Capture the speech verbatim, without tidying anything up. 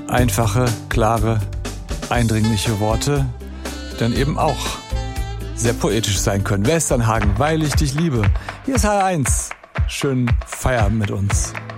Einfache, klare, eindringliche Worte dann eben auch sehr poetisch sein können. Westernhagen, weil ich dich liebe. Hier ist H R eins. Schönen Feierabend mit uns.